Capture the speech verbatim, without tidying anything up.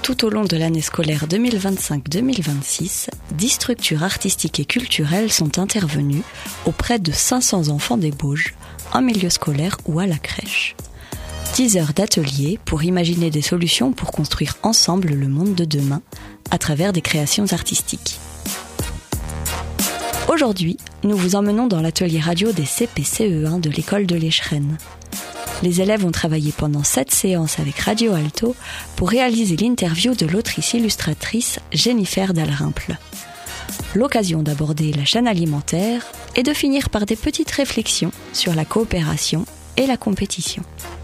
Tout au long de l'année scolaire deux mille vingt-cinq deux mille vingt-six, dix structures artistiques et culturelles sont intervenues auprès de cinq cents enfants des Bauges, en milieu scolaire ou à la crèche. dix heures d'ateliers pour imaginer des solutions pour construire ensemble le monde de demain à travers des créations artistiques. Aujourd'hui, nous vous emmenons dans l'atelier radio des C P C E un de l'école de l'Écheren. Les élèves ont travaillé pendant sept séances avec Radio Alto pour réaliser l'interview de l'autrice-illustratrice Jennifer Dalrymple. L'occasion d'aborder la chaîne alimentaire et de finir par des petites réflexions sur la coopération et la compétition.